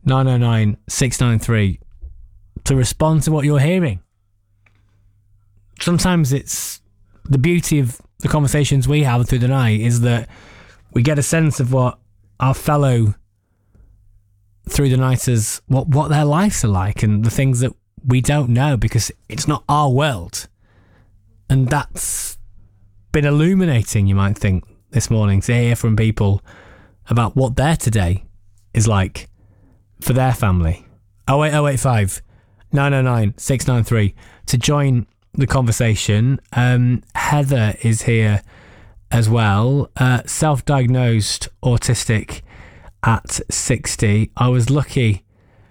909 693 to respond to what you're hearing. Sometimes it's the beauty of the conversations we have through the night is that we get a sense of what our fellow through the nighters, what their lives are like and the things that we don't know because it's not our world. And that's been illuminating, you might think, this morning to hear from people about what their today is like for their family. 08085 909 693 to join the conversation. Heather is here as well. Self-diagnosed autistic at 60. I was lucky.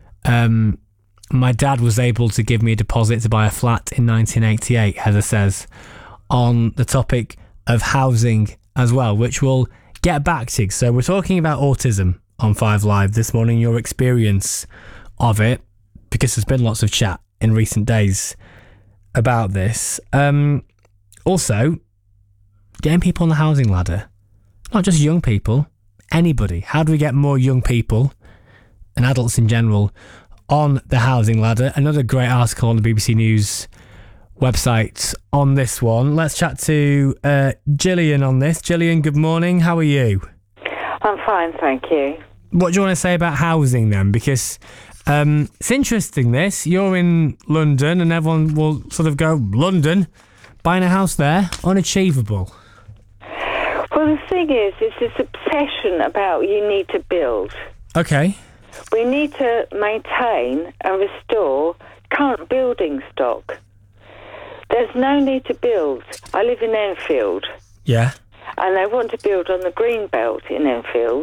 My dad was able to give me a deposit to buy a flat in 1988, Heather says, on the topic of housing as well, which we'll get back to. So we're talking about autism on 5 Live this morning, your experience of it, because there's been lots of chat in recent days about this. Also, getting people on the housing ladder, not just young people, anybody. How do we get more young people and adults in general on the housing ladder? Another great article on the BBC News website on this one. Let's chat to Gillian on this. Gillian, good morning. How are you? I'm fine, thank you. What do you want to say about housing then? Because it's interesting this. You're in London and everyone will sort of go, London, buying a house there, unachievable. Well, the thing is, it's this obsession about you need to build. Okay. We need to maintain and restore current building stock. There's no need to build. I live in Enfield. Yeah. And they want to build on the green belt in Enfield.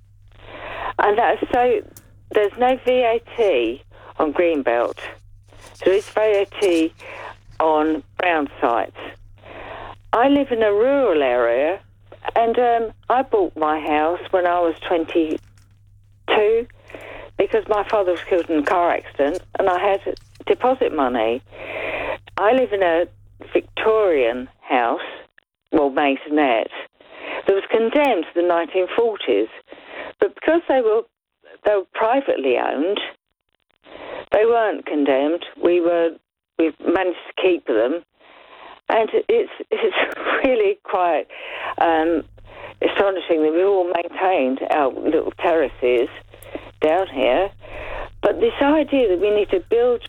And that's so... There's no VAT on Greenbelt. There is VAT on brown sites. I live in a rural area, and I bought my house when I was 22 because my father was killed in a car accident, and I had deposit money. I live in a Victorian house, well, maisonette, that was condemned to the 1940s, but because they were privately owned, they weren't condemned. We managed to keep them, and it's really quite astonishing that we've all maintained our little terraces down here. But this idea that we need to build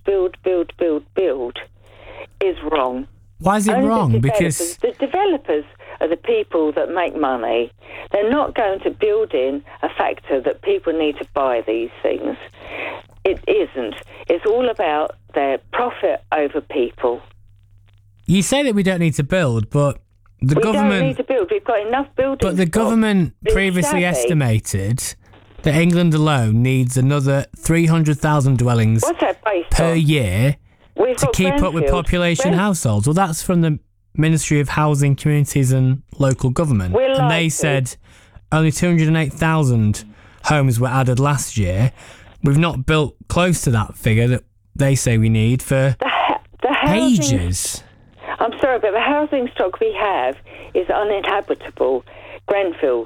is wrong. Why is it wrong? Because the developers are the people that make money. They're not going to build in a factor that people need to buy these things. It isn't. It's all about their profit over people. You say that we don't need to build, but the government... We don't need to build. We've got enough building. But the government previously estimated that England alone needs another 300,000 dwellings per year to keep up with population households. Well, that's from the Ministry of Housing, Communities and Local Government. And they said only 208,000 homes were added last year. We've not built close to that figure that they say we need for ages. I'm sorry, but the housing stock we have is uninhabitable. Grenfell.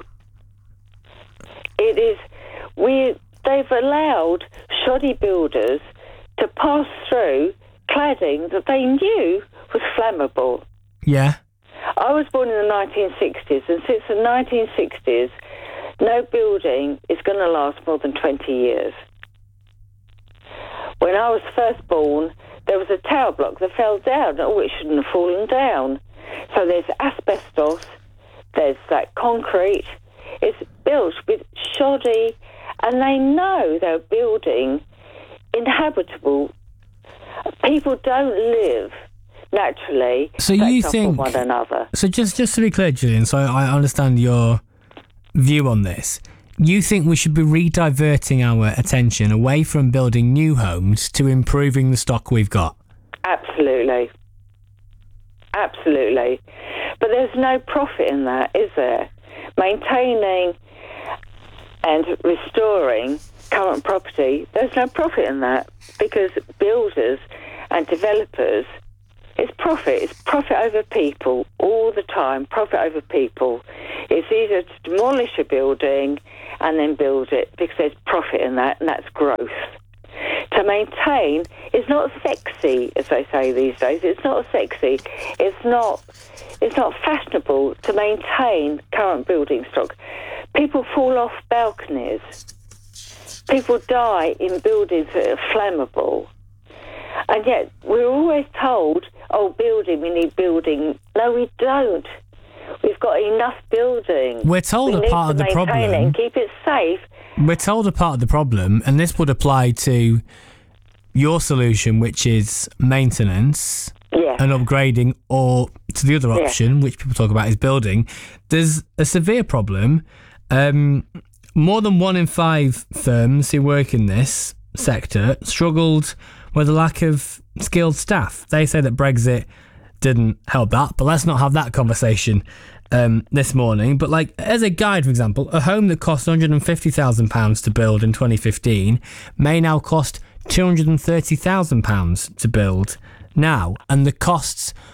It is. They've allowed shoddy builders to pass through cladding that they knew was flammable. Yeah. I was born in the 1960s, and since the 1960s, no building is going to last more than 20 years. When I was first born, there was a tower block that fell down. Oh, it shouldn't have fallen down. So there's asbestos, there's that concrete. It's built with shoddy, and they know they're building inhabitable. People don't live naturally. So you think one another. So just to be clear, Gillian, so I understand your view on this. You think we should be rediverting our attention away from building new homes to improving the stock we've got? Absolutely. Absolutely. But there's no profit in that, is there? Maintaining and restoring current property, there's no profit in that, because builders and developers, it's profit over people all the time, profit over people. It's easier to demolish a building and then build it because there's profit in that, and that's growth. To maintain is not sexy, as they say these days. It's not sexy. It's not fashionable to maintain current building stock. People fall off balconies. People die in buildings that are flammable. And yet we're always told, we need building. No, we don't. We've got enough building. We're told a part of the problem. Maintain it and keep it safe. We're told a part of the problem, and this would apply to your solution, which is maintenance and upgrading, or to the other option, which people talk about, is building. There's a severe problem. More than 1 in 5 firms who work in this sector struggled with a lack of skilled staff. They say that Brexit didn't help that, but let's not have that conversation this morning. But like, as a guide, for example, a home that cost £150,000 to build in 2015 may now cost £230,000 to build now, and the costs